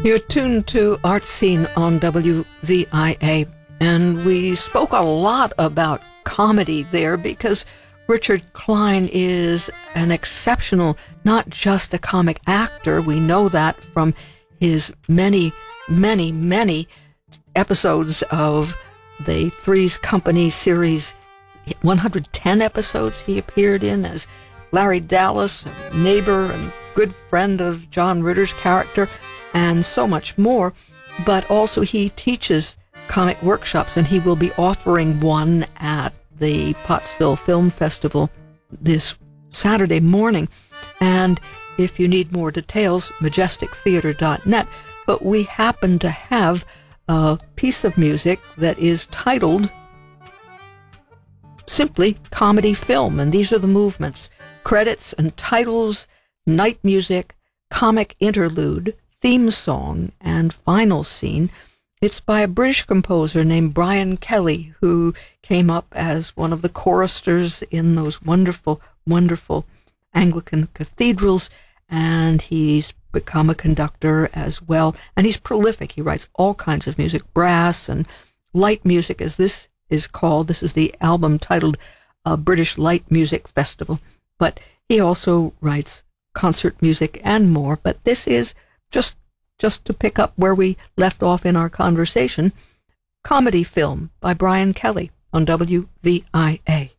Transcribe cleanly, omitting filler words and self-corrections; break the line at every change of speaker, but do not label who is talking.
You're tuned to Art Scene on WVIA, and we spoke a lot about comedy there because Richard Klein is an exceptional, not just a comic actor. We know that from his many episodes of the Three's Company series, 110 episodes he appeared in as Larry Dallas, a neighbor and good friend of John Ritter's character, and so much more. But also he teaches comic workshops, and he will be offering one at the Pottsville Film Festival this Saturday morning. And if you need more details, majestictheater.net. But we happen to have a piece of music that is titled simply Comedy Film, and these are the movements: credits and titles, night music, comic interlude, theme song, and final scene. It's by a British composer named Brian Kelly, who came up as one of the choristers in those wonderful, wonderful Anglican cathedrals, and he's become a conductor as well. And he's prolific. He writes all kinds of music, brass and light music, as this is called. This is the album titled British Light Music Festival. But he also writes concert music and more. But this is just to pick up where we left off in our conversation, Comedy Film by Brian Kelly on WVIA.